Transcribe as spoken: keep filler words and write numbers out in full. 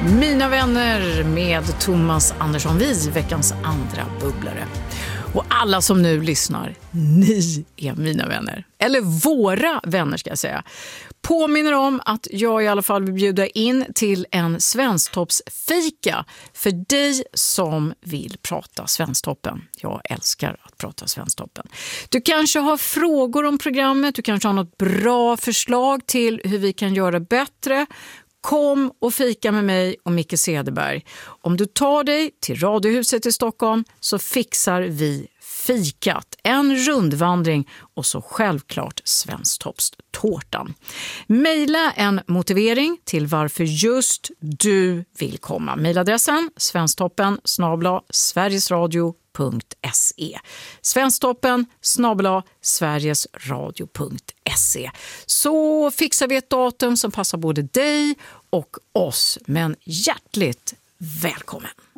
Mina vänner med Thomas Andersson, vi veckans andra bubblare. Och alla som nu lyssnar, ni är mina vänner. Eller våra vänner ska jag säga. Påminner om att jag i alla fall vill bjuda in till en Svensktoppsfika för dig som vill prata Svensktoppen. Jag älskar att prata Svensktoppen. Du kanske har frågor om programmet, du kanske har något bra förslag till hur vi kan göra bättre. Kom och fika med mig och Micke Cederberg. Om du tar dig till Radiohuset i Stockholm så fixar vi fikat, en rundvandring och så självklart Svensktoppstårtan. Maila en motivering till varför just du vill komma. Mailadressen svensktoppen snabel-a sverigesradio punkt se. Svensktoppen snabel-a sverigesradio punkt se. Så fixar vi ett datum som passar både dig och oss. Men hjärtligt välkommen!